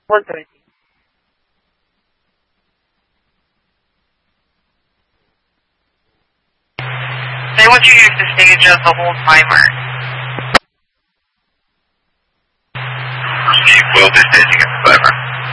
1:30. They want you to use the stage as the whole timer. Steve, will be staging at the timer.